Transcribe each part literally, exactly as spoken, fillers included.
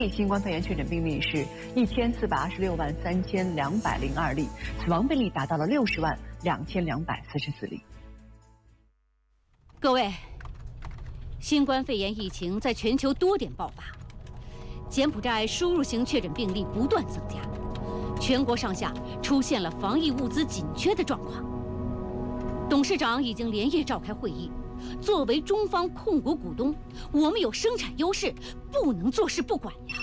新冠肺炎确诊病例是一千四百二十六万三千两百零二例，死亡病例达到了六十万两千两百四十四例。 各位，新冠肺炎疫情在全球多点爆发，柬埔寨输入型确诊病例不断增加，全国上下出现了防疫物资紧缺的状况。董事长已经连夜召开会议。 作为中方控股股东，我们有生产优势，不能坐视不管呀。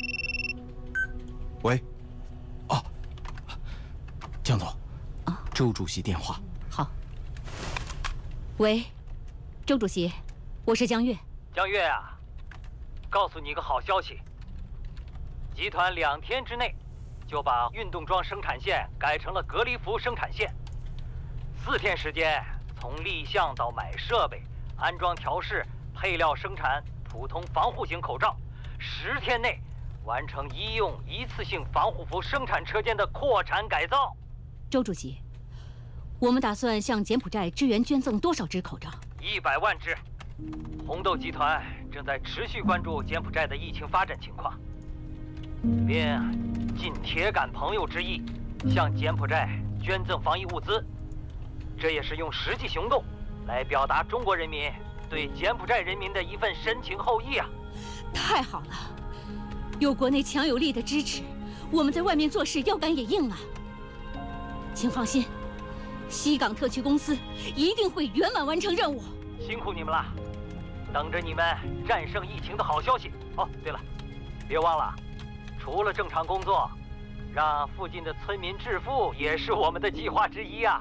喂，哦，江总， 啊， 周主席电话。 好。喂，周主席，我是江月。 江月啊，告诉你一个好消息，集团两天之内就把运动装生产线改成了隔离服生产线，四天时间。 从立项到买设备、安装调试、配料生产普通防护型口罩，十天内完成医用一次性防护服生产车间的扩产改造。 周主席，我们打算向柬埔寨支援捐赠多少只口罩？ 一百万只。红豆集团正在持续关注柬埔寨的疫情发展情况，并尽铁杆朋友之意，向柬埔寨捐赠防疫物资。 这也是用实际行动来表达中国人民对柬埔寨人民的一份深情厚谊啊！ 太好了，有国内强有力的支持，我们在外面做事腰杆也硬了。请放心，西港特区公司一定会圆满完成任务。 辛苦你们了，等着你们战胜疫情的好消息。哦，对了，别忘了，除了正常工作，让附近的村民致富也是我们的计划之一啊！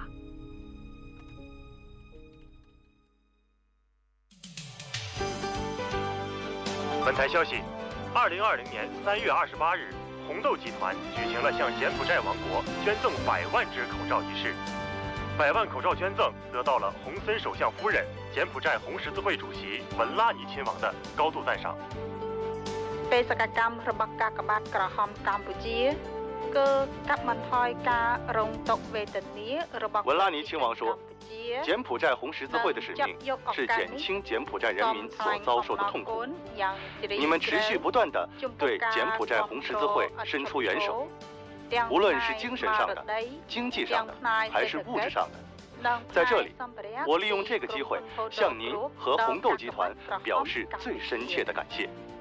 本台消息，二零二零年三月二十八日，红豆集团举行了向柬埔寨王国捐赠百万只口罩仪式。百万口罩捐赠得到了洪森首相夫人、柬埔寨红十字会主席文拉尼亲王的高度赞赏。 បេសកកម្មរបស់កាកបាទក្រហមកម្ពុជាគឺកាត់បន្ថយការរងទុក្ខវេទនារបស់文拉尼亲王说。 柬埔寨红十字会的使命是减轻柬埔寨人民所遭受的痛苦。你们持续不断地对柬埔寨红十字会伸出援手，无论是精神上的、经济上的，还是物质上的。在这里，我利用这个机会向您和红豆集团表示最深切的感谢。